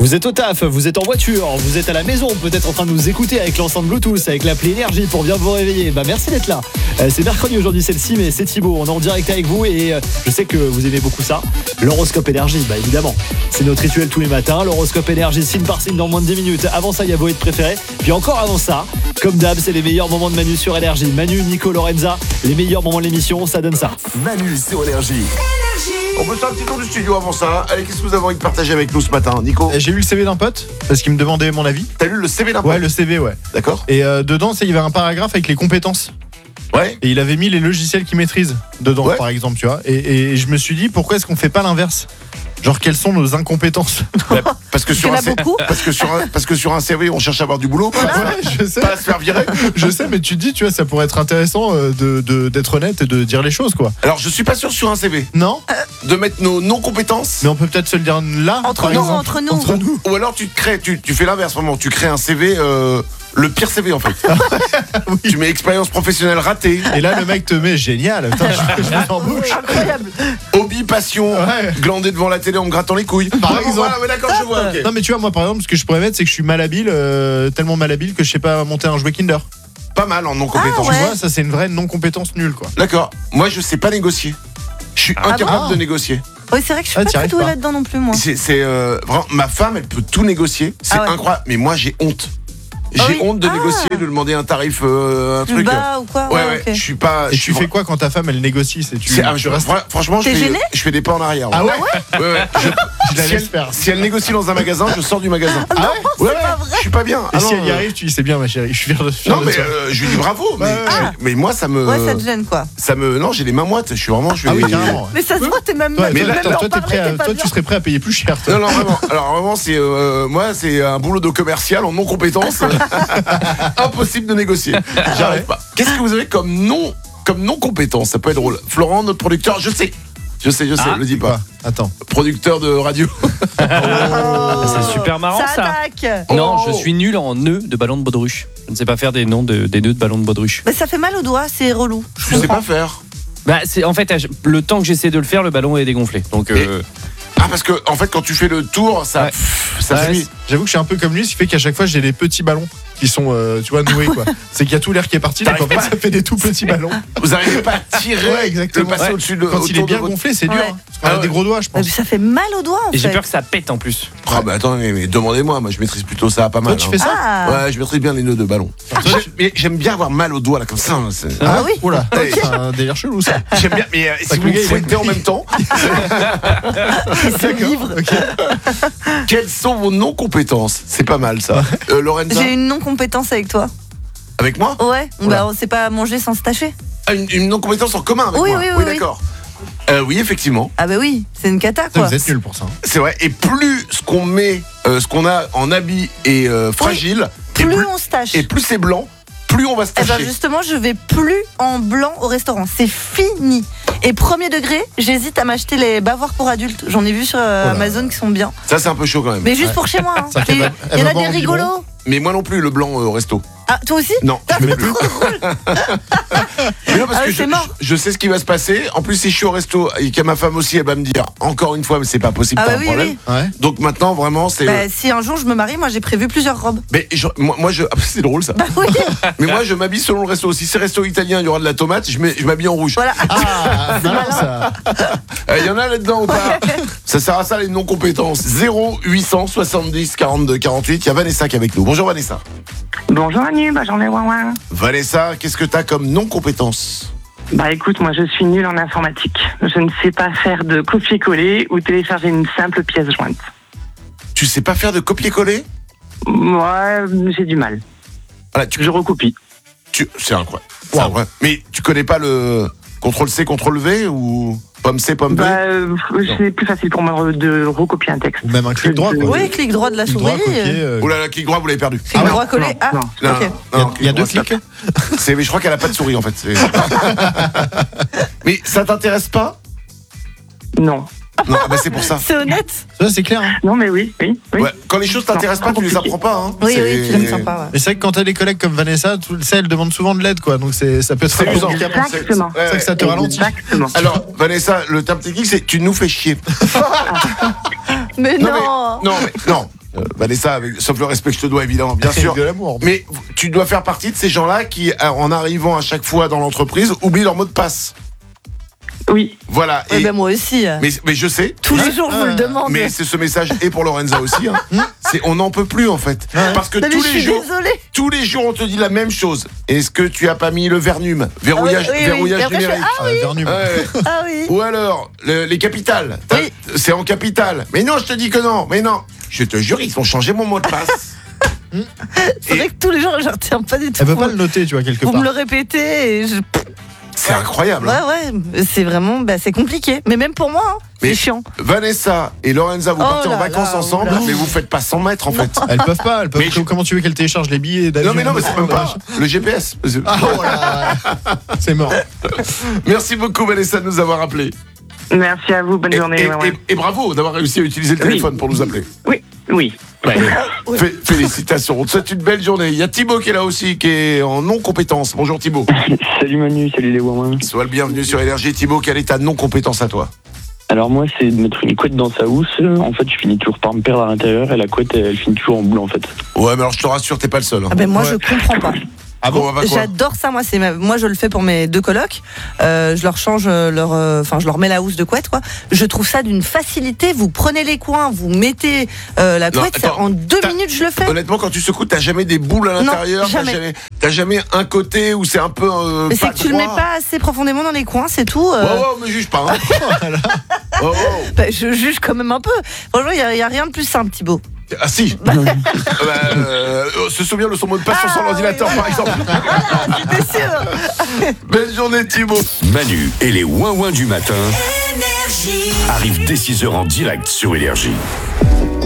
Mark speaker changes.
Speaker 1: Vous êtes au taf, vous êtes en voiture, vous êtes à la maison, peut-être en train de nous écouter avec l'enceinte Bluetooth, avec l'appli Énergie pour bien vous réveiller. Merci d'être là. C'est mercredi aujourd'hui, c'est le 6 mai, c'est Thibaut. On est en direct avec vous et je sais que vous aimez beaucoup ça. L'horoscope Énergie, évidemment. C'est notre rituel tous les matins. L'horoscope Énergie, signe par signe dans moins de 10 minutes. Avant ça, il y a vos hits préférés. Puis encore avant ça, comme d'hab, c'est les meilleurs moments de Manu sur Énergie. Manu, Nico, Lorenza, les meilleurs moments de l'émission, ça donne ça.
Speaker 2: Manu sur Énergie. On peut faire un petit tour du studio avant ça. Allez, qu'est-ce que vous avez envie de partager avec nous ce matin, Nico?
Speaker 3: J'ai lu le CV d'un pote parce qu'il me demandait mon avis.
Speaker 2: T'as lu le CV d'un pote?
Speaker 3: Ouais, le CV, ouais.
Speaker 2: D'accord.
Speaker 3: Et dedans, il y avait un paragraphe avec les compétences.
Speaker 2: Ouais.
Speaker 3: Et il avait mis les logiciels qu'il maîtrise dedans,
Speaker 2: Ouais.
Speaker 3: par exemple, tu vois. Et je me suis dit, pourquoi est-ce qu'on fait pas l'inverse? Genre, quelles sont nos incompétences?
Speaker 2: Parce que sur un CV, on cherche à avoir du boulot.
Speaker 3: Ouais, je sais.
Speaker 2: Pas à se faire virer.
Speaker 3: Je sais, mais tu te dis, tu vois, ça pourrait être intéressant d'être honnête et de dire les choses, quoi.
Speaker 2: Alors, je suis pas sûr sur un CV
Speaker 3: Non?
Speaker 2: de mettre nos non-compétences.
Speaker 3: Mais on peut peut-être se le dire là,
Speaker 4: Entre
Speaker 3: par
Speaker 4: nous,
Speaker 3: exemple.
Speaker 4: entre nous.
Speaker 2: Ou alors tu fais l'inverse, vraiment. Tu crées un CV, le pire CV en fait.
Speaker 3: Oui.
Speaker 2: Tu mets expérience professionnelle ratée,
Speaker 3: Et là, le mec te met génial. Putain, je m'embauche.
Speaker 4: Incroyable.
Speaker 2: hobby, passion,
Speaker 3: Ouais.
Speaker 2: glander devant la télé en me grattant les couilles.
Speaker 3: Par exemple.
Speaker 2: Voilà, ouais, d'accord, je vois. Ok.
Speaker 3: Non, mais tu vois, moi, par exemple, ce que je pourrais mettre, c'est que je suis malhabile, tellement malhabile que je sais pas monter un jouet Kinder.
Speaker 2: Pas mal en non-compétence.
Speaker 4: Ah, ouais.
Speaker 3: Tu vois, ça, c'est une vraie non-compétence nulle, quoi.
Speaker 2: D'accord. Moi, je sais pas négocier. Je suis incapable
Speaker 3: bon
Speaker 2: de négocier.
Speaker 4: Oui, c'est vrai que je suis
Speaker 3: Ah,
Speaker 4: pas
Speaker 3: t'y
Speaker 4: très
Speaker 3: arrives
Speaker 4: douée
Speaker 3: pas.
Speaker 4: là-dedans non plus, moi.
Speaker 2: C'est vraiment ma femme, elle peut tout négocier. C'est
Speaker 4: Ah ouais.
Speaker 2: incroyable. Mais moi, j'ai honte. J'ai
Speaker 4: Ah oui.
Speaker 2: honte de
Speaker 4: Ah.
Speaker 2: négocier, de demander un tarif, un
Speaker 4: Plus
Speaker 2: truc.
Speaker 4: bas ou quoi?
Speaker 2: Ouais, ouais.
Speaker 4: ok.
Speaker 2: Je suis pas.
Speaker 3: Et
Speaker 2: je suis
Speaker 3: tu fais quoi quand ta femme, elle négocie? Tu restes...
Speaker 2: Franchement,
Speaker 4: T'es gêné
Speaker 2: je fais des pas en arrière.
Speaker 3: Ah ouais?
Speaker 2: Ouais, ouais.
Speaker 3: Je la
Speaker 2: Si
Speaker 3: laisse
Speaker 2: elle,
Speaker 3: faire.
Speaker 2: si elle négocie dans un magasin, je sors du magasin.
Speaker 3: Ah ouais?
Speaker 2: Ouais,
Speaker 4: pas vrai.
Speaker 2: je suis pas bien.
Speaker 3: Et
Speaker 2: Ah
Speaker 3: si
Speaker 2: non,
Speaker 3: elle y arrive, tu dis, c'est bien, ma chérie, je suis fier de
Speaker 2: Non,
Speaker 3: de
Speaker 2: mais
Speaker 3: toi.
Speaker 2: je lui dis bravo. Mais,
Speaker 3: Ouais, ouais.
Speaker 2: mais moi, ça me.
Speaker 4: Ouais, ça te gêne, quoi.
Speaker 2: Non, j'ai les mains moites. Je suis vraiment.
Speaker 3: Ah oui, carrément.
Speaker 4: Mais ça se voit, t'es même
Speaker 3: Toi,
Speaker 4: même
Speaker 2: là,
Speaker 4: même
Speaker 3: toi,
Speaker 4: en
Speaker 3: t'es
Speaker 4: parler,
Speaker 3: prêt à-
Speaker 4: t'es pas
Speaker 3: toi,
Speaker 4: bien.
Speaker 3: tu serais prêt à payer plus cher. toi.
Speaker 2: Non, vraiment. Alors, vraiment, c'est. Moi, c'est un boulot de commercial en non-compétence. Impossible de négocier. J'arrive pas. Qu'est-ce que vous avez comme non-compétence? Ça peut être drôle. Florent, notre producteur, je sais. Je sais, le dis pas.
Speaker 3: Quoi? Attends.
Speaker 2: Producteur de radio.
Speaker 5: C'est super marrant
Speaker 4: Ça
Speaker 5: ça.
Speaker 4: attaque.
Speaker 5: Non,
Speaker 2: Oh.
Speaker 5: je suis nul en nœuds de ballon de baudruche. Je ne sais pas faire des nœuds de ballon de baudruche.
Speaker 4: Mais ça fait mal aux doigts, c'est relou.
Speaker 2: Je sais pas faire.
Speaker 5: Bah, c'est en fait le temps que j'essaie de le faire, le ballon est dégonflé. Donc
Speaker 2: Ah, parce que, en fait, quand tu fais le tour, ça.
Speaker 5: Ouais.
Speaker 2: Ça
Speaker 5: Ouais,
Speaker 2: finit.
Speaker 3: J'avoue que je suis un peu comme lui, ce qui fait qu'à chaque fois, j'ai des petits ballons qui sont, tu vois, noués, quoi. C'est qu'il y a tout l'air qui est parti, donc en fait, ça fait des tout petits ballons.
Speaker 2: Vous n'arrivez pas à tirer,
Speaker 3: Ouais, exactement.
Speaker 2: de passer
Speaker 5: Ouais.
Speaker 2: au-dessus de.
Speaker 3: Quand il est
Speaker 2: autour
Speaker 3: bien
Speaker 2: de votre-
Speaker 3: gonflé, c'est dur.
Speaker 4: Ouais.
Speaker 3: Hein. Parce qu'on a
Speaker 2: Ah ouais.
Speaker 3: des gros doigts, je
Speaker 4: Mais
Speaker 3: pense.
Speaker 4: ça fait mal aux doigts, en
Speaker 5: et j'ai
Speaker 4: fait.
Speaker 5: peur que ça pète en plus.
Speaker 2: Ah, bah attendez, mais demandez-moi, moi je maîtrise plutôt ça pas mal.
Speaker 3: Toi, tu fais ça?
Speaker 4: Ah,
Speaker 2: Ouais, je maîtrise bien les nœuds de ballon. Mais j'aime bien avoir mal aux doigts là comme ça. C'est-
Speaker 4: Ah oui.
Speaker 3: Oula,
Speaker 2: Ok.
Speaker 3: c'est un délire chelou, ça.
Speaker 2: J'aime bien, mais si
Speaker 3: que
Speaker 2: vous
Speaker 3: le
Speaker 2: me
Speaker 3: gars, il
Speaker 2: fouettez
Speaker 3: aime-
Speaker 2: en même temps,
Speaker 4: c'est libre.
Speaker 2: quelles sont vos non-compétences? C'est pas mal ça. Lorenza,
Speaker 4: J'ai une non-compétence avec toi.
Speaker 2: avec moi?
Speaker 4: Ouais,
Speaker 3: Oula.
Speaker 4: bah on sait pas manger sans se tâcher.
Speaker 2: Ah, une non-compétence en commun avec
Speaker 4: Oui,
Speaker 2: moi?
Speaker 4: oui, oui, oui.
Speaker 2: D'accord. Oui, effectivement.
Speaker 4: Ah bah oui, c'est une cata,
Speaker 3: Putain,
Speaker 4: quoi.
Speaker 3: vous êtes nuls pour ça.
Speaker 2: C'est vrai. Et plus ce qu'on met, ce qu'on a en habit est fragile, et
Speaker 4: Plus on se tâche.
Speaker 2: et plus c'est blanc, plus on va se
Speaker 4: Eh ben
Speaker 2: tâcher.
Speaker 4: justement, je vais plus en blanc au restaurant. C'est fini. Et premier degré, j'hésite à m'acheter les bavoirs pour adultes. J'en ai vu sur Amazon qui sont bien.
Speaker 2: Ça, c'est un peu chaud quand même.
Speaker 4: Mais juste pour chez moi. Hein.
Speaker 3: C'est vrai qu'elle
Speaker 4: Et
Speaker 3: va- elle
Speaker 4: il y en
Speaker 3: va
Speaker 4: a
Speaker 3: boire
Speaker 4: des
Speaker 3: en biberon.
Speaker 4: rigolos.
Speaker 2: Mais moi non plus, le blanc au resto.
Speaker 4: Ah, toi aussi?
Speaker 2: Non, je mets plus. Mais non, parce
Speaker 4: Ah
Speaker 2: que
Speaker 4: oui, c'est mort.
Speaker 2: je sais ce qui va se passer. En plus, si je suis au resto et qu'il y a ma femme aussi, elle va me dire encore une fois, mais c'est pas possible,
Speaker 4: Ah
Speaker 2: pas
Speaker 4: bah
Speaker 2: un
Speaker 4: oui,
Speaker 2: problème.
Speaker 4: oui.
Speaker 3: Ouais.
Speaker 2: Donc maintenant, vraiment, c'est.
Speaker 4: Bah, si un jour je me marie, moi j'ai prévu plusieurs robes.
Speaker 2: Mais moi, c'est drôle ça.
Speaker 4: Bah oui.
Speaker 2: Mais moi, je m'habille selon le resto. Si c'est resto italien, il y aura de la tomate. Je m'habille en rouge.
Speaker 4: Voilà.
Speaker 3: Ah, malin, ça.
Speaker 2: Il y en a là-dedans ou pas? Ça sert à ça les non-compétences. 0870 42 48. Il y a Vanessa qui est avec nous. Bonjour Vanessa.
Speaker 6: Bonjour Manu, j'en ai ouin.
Speaker 2: Vanessa, qu'est-ce que t'as comme non-compétence?
Speaker 6: Bah écoute, moi je suis nulle en informatique. Je ne sais pas faire de copier-coller ou télécharger une simple pièce jointe.
Speaker 2: Tu sais pas faire de copier-coller?
Speaker 6: Moi, j'ai du mal.
Speaker 2: Voilà,
Speaker 6: Je recopie.
Speaker 2: c'est incroyable. C'est incroyable. Mais tu connais pas le CTRL-C, CTRL-V ou pomme C, pomme V?
Speaker 6: C'est plus facile pour moi de recopier un texte.
Speaker 3: Ou même un clic droit, quoi.
Speaker 4: Oui, clic droit de la
Speaker 3: Clic droit,
Speaker 4: souris.
Speaker 3: copier.
Speaker 2: Oh là là, clic droit, vous l'avez perdu.
Speaker 4: Clic droit collé.
Speaker 6: non,
Speaker 4: Ah,
Speaker 6: non.
Speaker 2: Non,
Speaker 4: ok.
Speaker 2: non,
Speaker 3: Il y a deux
Speaker 2: droit,
Speaker 3: clics.
Speaker 2: mais je crois qu'elle a pas de souris en fait. Mais ça t'intéresse pas?
Speaker 6: Non.
Speaker 2: Non, bah c'est pour ça.
Speaker 4: C'est honnête.
Speaker 3: Ça, c'est clair. Hein.
Speaker 6: Non, mais oui.
Speaker 2: Ouais, quand les choses t'intéressent
Speaker 6: Non,
Speaker 2: pas, tu les
Speaker 6: compliqué.
Speaker 2: apprends pas. Hein.
Speaker 4: Oui,
Speaker 2: C'est-
Speaker 4: oui, tu l'aimes sympa. Ouais.
Speaker 3: Mais c'est vrai que quand t'as des collègues comme Vanessa, elle demande souvent de l'aide, quoi. Donc ça peut être
Speaker 2: C'est amusant.
Speaker 3: handicapant.
Speaker 6: Exactement.
Speaker 2: Ouais,
Speaker 3: C'est vrai que ça te ralentit.
Speaker 6: Exactement.
Speaker 2: Alors, Vanessa, le terme technique, c'est tu nous fais chier.
Speaker 4: Mais
Speaker 2: Non,
Speaker 4: non.
Speaker 2: non. Vanessa, sauf le respect que je te dois évidemment, bien sûr.
Speaker 3: De l'amour.
Speaker 2: Mais tu dois faire partie de ces gens-là qui, en arrivant à chaque fois dans l'entreprise, oublient leur mot de passe.
Speaker 6: Oui.
Speaker 2: Voilà.
Speaker 4: Ouais, ben moi aussi.
Speaker 2: Mais je sais.
Speaker 4: Tous les jours, je vous le demande.
Speaker 2: Mais c'est ce message et pour Lorenza aussi. On n'en peut plus en fait. Parce que
Speaker 4: Non, mais
Speaker 2: tous
Speaker 4: je
Speaker 2: les
Speaker 4: suis
Speaker 2: jours,
Speaker 4: désolée.
Speaker 2: tous les jours, on te dit la même chose. Est-ce que tu as pas mis le Vernum, verrouillage,
Speaker 4: oui.
Speaker 2: verrouillage
Speaker 4: Et après, je fais,
Speaker 2: numérique.
Speaker 3: Vernum.
Speaker 2: Ouais.
Speaker 4: Ah oui.
Speaker 2: Ou alors les capitales.
Speaker 4: Oui.
Speaker 2: C'est en capitale. Mais non, je te dis que non. Mais non. Je te jure, ils ont changé mon mot de passe.
Speaker 4: C'est vrai que tous les jours, je retiens pas du tout.
Speaker 3: Elle peut pas le noter, tu vois, quelque
Speaker 4: Vous
Speaker 3: part.
Speaker 4: me le répétez et je...
Speaker 2: C'est incroyable.
Speaker 4: Ouais,
Speaker 2: hein.
Speaker 4: ouais, c'est vraiment, c'est compliqué. Mais même pour moi,
Speaker 2: Mais
Speaker 4: c'est chiant.
Speaker 2: Vanessa et Lorenza, vous
Speaker 4: Oh
Speaker 2: partez en
Speaker 4: là
Speaker 2: vacances
Speaker 4: là,
Speaker 2: ensemble,
Speaker 4: oula.
Speaker 2: mais vous faites pas 100 mètres en fait.
Speaker 3: Elles peuvent pas.
Speaker 2: Mais
Speaker 3: Comment tu veux qu'elles téléchargent les billets d'avion?
Speaker 2: Non mais c'est même pas le GPS.
Speaker 3: Ah, oh là, c'est mort.
Speaker 2: Merci beaucoup Vanessa de nous avoir appelés.
Speaker 6: Merci à vous, bonne journée.
Speaker 2: Et bravo d'avoir réussi à utiliser le téléphone pour nous appeler.
Speaker 6: Oui.
Speaker 2: Félicitations, on te souhaite une belle journée. Il y a Thibaut qui est là aussi, qui est en non-compétence. Bonjour Thibaut.
Speaker 7: Salut Manu, salut les Wouin.
Speaker 2: Sois le bienvenu sur Énergie. Thibaut, quelle est ta non-compétence à toi?
Speaker 7: Alors moi, c'est de mettre une couette dans sa housse. En fait, je finis toujours par me perdre à l'intérieur et la couette, elle finit toujours en boule en fait.
Speaker 2: Ouais, mais alors je te rassure, t'es pas le seul. hein.
Speaker 4: Ah ben moi,
Speaker 3: Ouais.
Speaker 4: je comprends pas.
Speaker 2: Ah bon, on va quoi?
Speaker 4: J'adore ça, moi. Moi, je le fais pour mes deux colocs. Je leur change je leur mets la housse de couette, quoi. Je trouve ça d'une facilité. Vous prenez les coins, vous mettez la
Speaker 2: Non,
Speaker 4: couette.
Speaker 2: attends,
Speaker 4: En 2 minutes, je le fais.
Speaker 2: Honnêtement, quand tu secoues, t'as jamais des boules à
Speaker 4: Non,
Speaker 2: l'intérieur.
Speaker 4: jamais.
Speaker 2: T'as jamais un côté où c'est un peu.
Speaker 4: Mais c'est
Speaker 2: pas
Speaker 4: que tu le mets
Speaker 2: droit.
Speaker 4: pas assez profondément dans les coins, c'est tout.
Speaker 2: Me juge pas. Hein. Oh, oh.
Speaker 4: Je juge quand même un peu. Franchement, il y a rien de plus simple, Thibaut.
Speaker 2: Ah si. Se souvient de son mot de passe sur son
Speaker 4: Ah,
Speaker 2: ordinateur,
Speaker 4: oui,
Speaker 2: par exemple.
Speaker 4: J'étais sûre.
Speaker 2: Belle journée Thibaut.
Speaker 8: Manu et les ouin-ouin du matin arrivent dès 6h en direct sur Énergie.